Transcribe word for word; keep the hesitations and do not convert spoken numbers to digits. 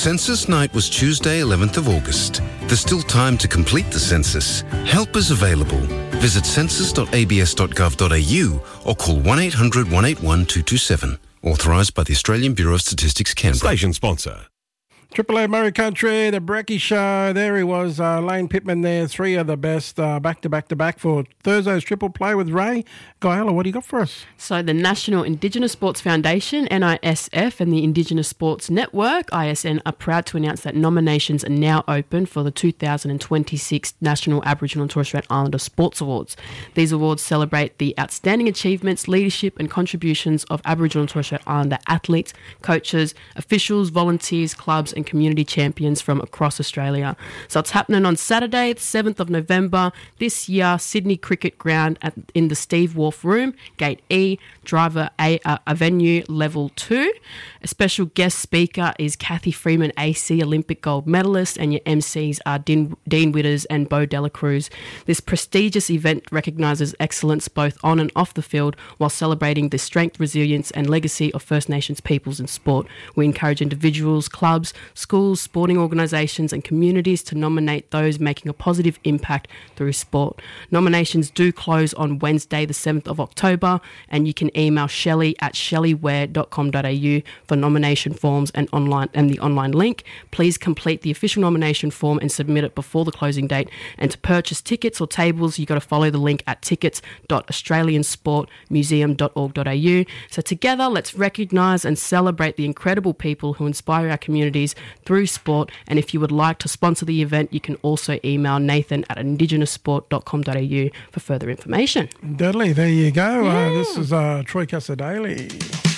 Census night was Tuesday, eleventh of August. There's still time to complete the census. Help is available. Visit census dot a b s dot gov dot a u or call one eight hundred one eight one two two seven. Authorised by the Australian Bureau of Statistics, Canberra. Station sponsor. Triple A Murray Country, the Brecky Show. There he was, uh, Lane Pittman there. Three of the best uh, back to back to back for Thursday's Triple Play with Ray. Guyella, what do you got for us? So the National Indigenous Sports Foundation, N I S F, and the Indigenous Sports Network, I S N, are proud to announce that nominations are now open for the two thousand twenty-six National Aboriginal and Torres Strait Islander Sports Awards. These awards celebrate the outstanding achievements, leadership and contributions of Aboriginal and Torres Strait Islander athletes, coaches, officials, volunteers, clubs and community champions from across Australia. So it's happening on Saturday, the seventh of November, this year, Sydney Cricket Ground at, in the Steve Wharf Room, Gate E, Driver A, uh, Avenue, Level two. A special guest speaker is Kathy Freeman, A C Olympic gold medalist, and your M Cs are Dean, Dean Witters and Bo Dela Cruz. This prestigious event recognises excellence both on and off the field while celebrating the strength, resilience and legacy of First Nations peoples in sport. We encourage individuals, clubs, schools, sporting organisations and communities to nominate those making a positive impact through sport. Nominations do close on Wednesday the seventh of October, and you can email Shelley at shelleyware dot com dot a u for nomination forms and online and the online link. Please complete the official nomination form and submit it before the closing date. And to purchase tickets or tables, you've got to follow the link at tickets dot australian sport museum dot org dot a u. So together, let's recognise and celebrate the incredible people who inspire our communities through sport. And if you would like to sponsor the event, you can also email Nathan at indigenous sport dot com dot a u for further information. Deadly, there you go. Yeah. Uh, this is uh, Troy Cassadaly.